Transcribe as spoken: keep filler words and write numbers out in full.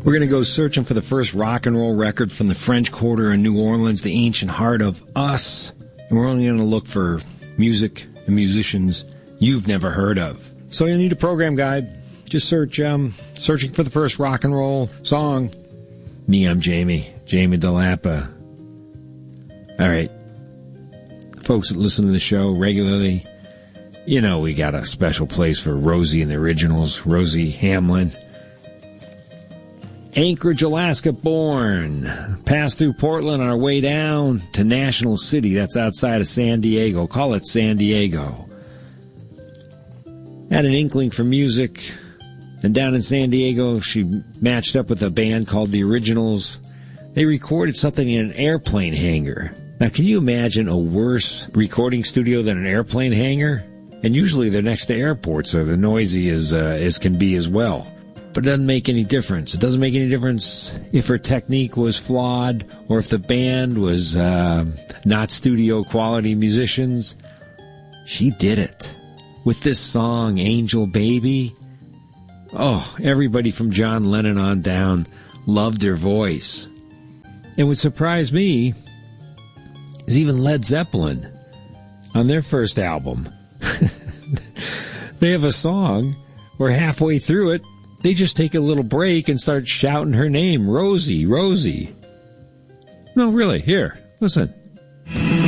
We're going to go searching for the first rock and roll record from the French Quarter in New Orleans, the ancient heart of us. And we're only going to look for music and musicians you've never heard of. So you'll need a program guide. Just search, um, searching for the first rock and roll song. Me, I'm Jamie. Jamie DeLappa. All right. Folks that listen to the show regularly, you know we got a special place for Rosie and the Originals, Rosie Hamlin. Anchorage, Alaska born. Passed through Portland on our way down to National City. That's outside of San Diego. Call it San Diego. Had an inkling for music. And down in San Diego, she matched up with a band called The Originals. They recorded something in an airplane hangar. Now, can you imagine a worse recording studio than an airplane hangar? And usually they're next to airports, so they're noisy as, uh, as can be as well. But it doesn't make any difference. It doesn't make any difference if her technique was flawed or if the band was uh, not studio-quality musicians. She did it. With this song, Angel Baby, oh, everybody from John Lennon on down loved her voice. And what surprised me is even Led Zeppelin, on their first album, they have a song where halfway through it, they just take a little break and start shouting her name, Rosie, Rosie. No, really, here, listen.